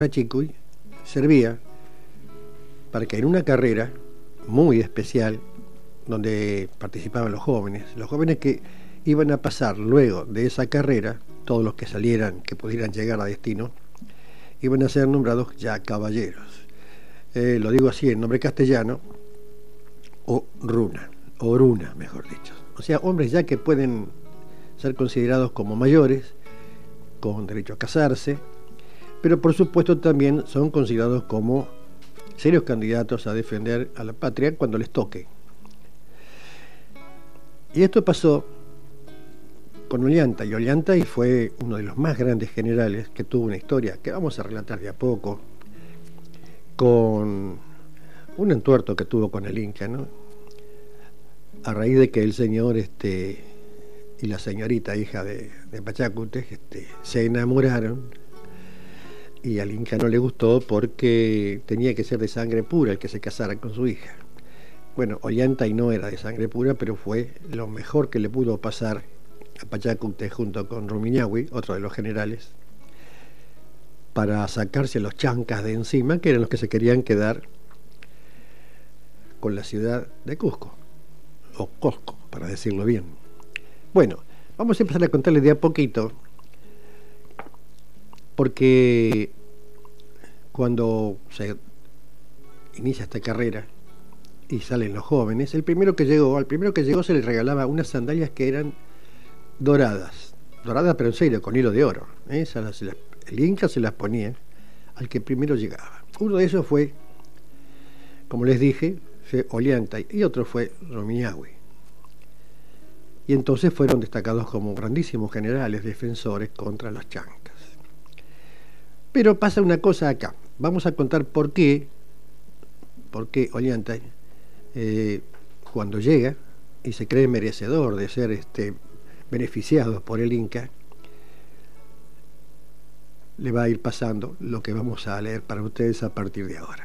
Chicuy servía para que en una carrera muy especial, donde participaban los jóvenes que iban a pasar luego de esa carrera, todos los que salieran, que pudieran llegar a destino, iban a ser nombrados ya caballeros. Lo digo así en nombre castellano, o runa, mejor dicho. O sea, hombres ya que pueden ser considerados como mayores, con derecho a casarse, pero por supuesto también son considerados como serios candidatos a defender a la patria cuando les toque. Y esto pasó con Ollanta, y Ollantay fue uno de los más grandes generales que tuvo una historia que vamos a relatar de a poco, con un entuerto que tuvo con el Inca, ¿no? A raíz de que el señor y la señorita hija de Pachacútec se enamoraron, y al Inca no le gustó porque tenía que ser de sangre pura el que se casara con su hija. Bueno, Ollantay no era de sangre pura, pero fue lo mejor que le pudo pasar a Pachacútec junto con Rumiñahui, otro de los generales, para sacarse los chancas de encima, que eran los que se querían quedar con la ciudad de Cusco, o Cosco, para decirlo bien. Bueno, vamos a empezar a contarles de a poquito, porque cuando se inicia esta carrera y salen los jóvenes, al primero que llegó se le regalaba unas sandalias que eran doradas pero en serio, con hilo de oro. El Inca se las ponía al que primero llegaba. Uno de esos fue, como les dije, fue Ollantay, y otro fue Rumiñahui. Y entonces fueron destacados como grandísimos generales defensores contra los chancas. Pero pasa una cosa acá. Vamos a contar por qué Ollantay, cuando llega y se cree merecedor de ser beneficiado por el Inca, le va a ir pasando lo que vamos a leer para ustedes a partir de ahora.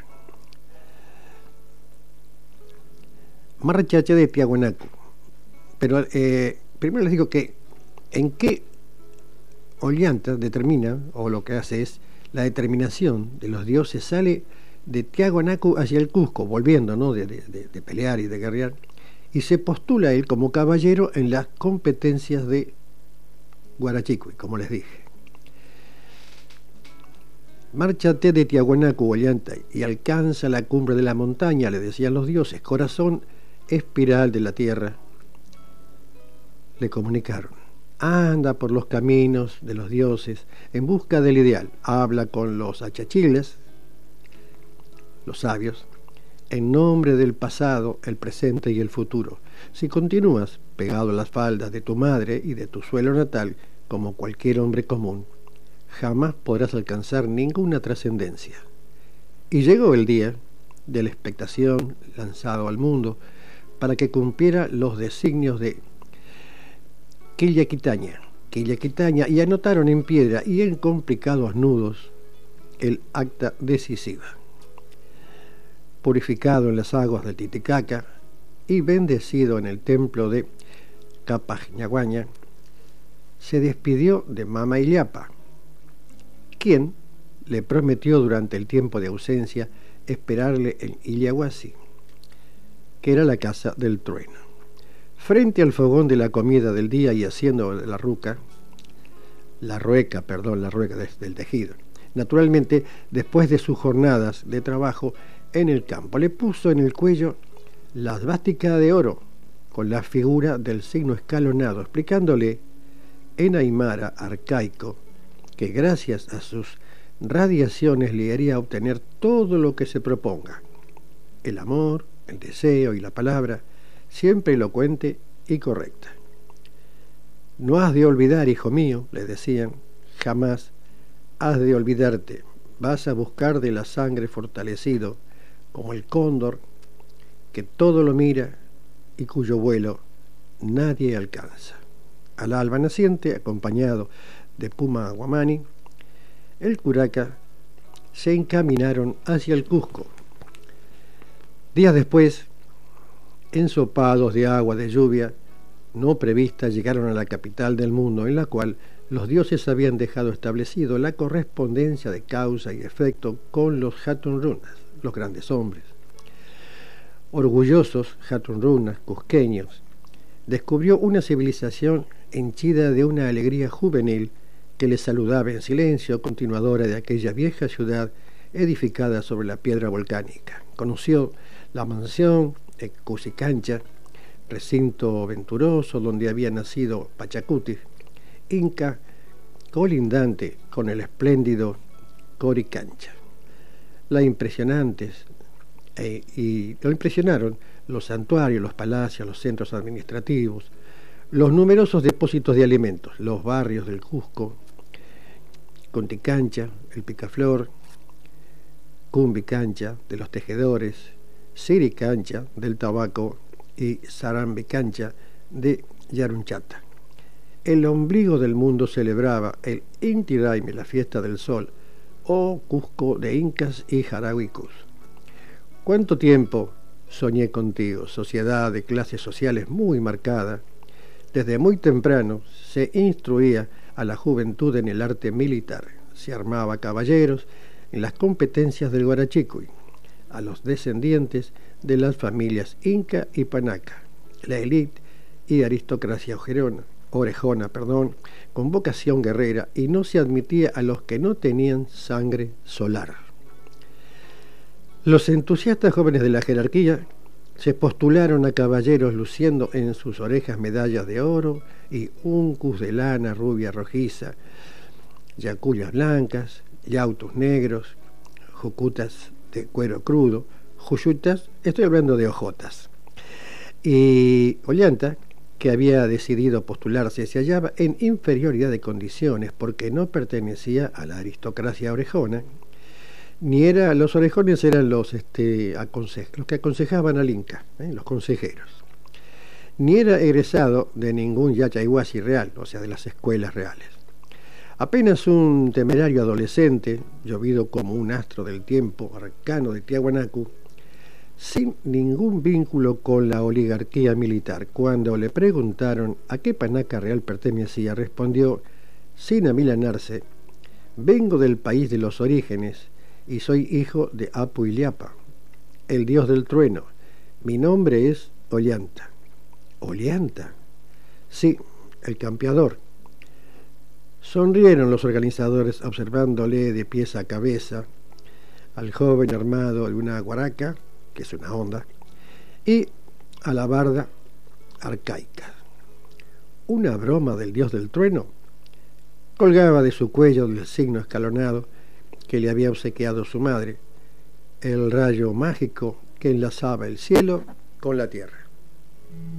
Marchache de Tiahuanaco. Pero primero les digo que en qué Ollanta determina, o lo que hace es la determinación de los dioses, sale de Tiahuanaco hacia el Cusco, volviendo, ¿no?, de pelear y de guerrear, y se postula él como caballero en las competencias de Guarachicuy, como les dije. Márchate de Tiahuanaco, Ollantay, y alcanza la cumbre de la montaña, le decían los dioses, corazón espiral de la tierra. Le comunicaron: anda por los caminos de los dioses en busca del ideal, habla con los achachiles, los sabios, en nombre del pasado, el presente y el futuro. Si continúas pegado a las faldas de tu madre y de tu suelo natal como cualquier hombre común, jamás podrás alcanzar ninguna trascendencia. Y llegó el día de la expectación lanzado al mundo para que cumpliera los designios de Quillaquitaña, y anotaron en piedra y en complicados nudos el acta decisiva. Purificado en las aguas del Titicaca y bendecido en el templo de Capajñaguaña, se despidió de Mama Illapa, quien le prometió durante el tiempo de ausencia esperarle en Illahuasi, que era la casa del trueno. Frente al fogón de la comida del día y haciendo la rueca del tejido. Naturalmente, después de sus jornadas de trabajo en el campo, le puso en el cuello la svástica de oro con la figura del signo escalonado, explicándole en aymara arcaico que gracias a sus radiaciones le haría obtener todo lo que se proponga: el amor, el deseo y la palabra, siempre elocuente y correcta. No has de olvidar, hijo mío, le decían, jamás has de olvidarte. Vas a buscar de la sangre fortalecido, como el cóndor que todo lo mira y cuyo vuelo nadie alcanza. Al alba naciente, acompañado de Puma Guamani, el curaca se encaminaron hacia el Cusco. Días después, ensopados de agua de lluvia no prevista, llegaron a la capital del mundo, en la cual los dioses habían dejado establecido la correspondencia de causa y efecto con los Hatun Runas, los grandes hombres. Orgullosos Hatun Runas cusqueños, descubrió una civilización henchida de una alegría juvenil que les saludaba en silencio, continuadora de aquella vieja ciudad edificada sobre la piedra volcánica. Conoció la mansión de Cusicancha, recinto venturoso donde había nacido Pachacuti, inca colindante con el espléndido Coricancha. Lo impresionaron los santuarios, los palacios, los centros administrativos, los numerosos depósitos de alimentos, los barrios del Cusco, Conticancha, el Picaflor, Cumbicancha, de los tejedores, Siricancha, del tabaco, y Sarambicancha, de Yarunchata. El ombligo del mundo celebraba el Inti Raymi, la fiesta del sol, o Cusco de incas y jaraguicus. ¿Cuánto tiempo soñé contigo, sociedad de clases sociales muy marcada? Desde muy temprano se instruía a la juventud en el arte militar, se armaba caballeros en las competencias del Guarachicuy, a los descendientes de las familias Inca y Panaca, la élite y aristocracia orejona, con vocación guerrera, y no se admitía a los que no tenían sangre solar. Los entusiastas jóvenes de la jerarquía se postularon a caballeros luciendo en sus orejas medallas de oro y uncus de lana rubia rojiza, yacuyas blancas, yautus negros, jucutas de cuero crudo, juyutas, estoy hablando de ojotas. Y Ollanta, que había decidido postularse, se hallaba en inferioridad de condiciones porque no pertenecía a la aristocracia orejona, ni era, los orejones eran los que aconsejaban al Inca, los consejeros, ni era egresado de ningún yachaiguasi real, o sea, de las escuelas reales. Apenas un temerario adolescente, llovido como un astro del tiempo arcano de Tiahuanacu, sin ningún vínculo con la oligarquía militar. Cuando le preguntaron a qué panaca real pertenecía, respondió, sin amilanarse: vengo del país de los orígenes y soy hijo de Apu Iliapa, el dios del trueno. Mi nombre es Ollanta. ¿Ollanta? Sí, el campeador. Sonrieron los organizadores observándole de pies a cabeza al joven armado de una guaraca, que es una honda, y a la barda arcaica. Una broma del dios del trueno. Colgaba de su cuello el signo escalonado que le había obsequiado su madre, el rayo mágico que enlazaba el cielo con la tierra.